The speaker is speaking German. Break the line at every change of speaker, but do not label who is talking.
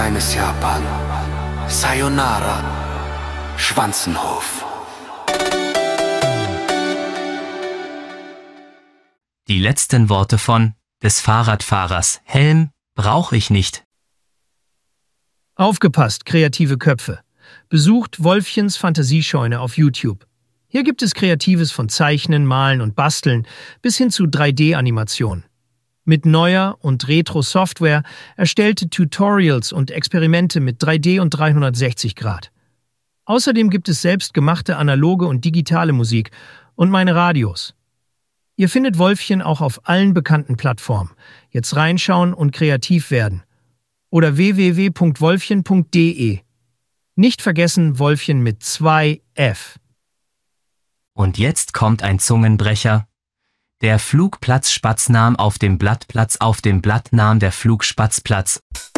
kleines Japan. Sayonara, Schwanzenhof.
Die letzten Worte des Fahrradfahrers. Helm brauche ich nicht.
Aufgepasst, kreative Köpfe. Besucht Wolfchens Fantasiescheune auf YouTube. Hier gibt es Kreatives von Zeichnen, Malen und Basteln bis hin zu 3D-Animation. Mit neuer und Retro-Software erstellte Tutorials und Experimente mit 3D und 360 Grad. Außerdem gibt es selbstgemachte analoge und digitale Musik und meine Radios. Ihr findet Wolfchen auch auf allen bekannten Plattformen. Jetzt reinschauen und kreativ werden. Oder www.wolfchen.de. Nicht vergessen, Wolfchen mit 2 F.
Und jetzt kommt ein Zungenbrecher. Der Flugplatz Spatz nahm auf dem Blatt Platz, auf dem Blatt nahm der Flugspatz Platz.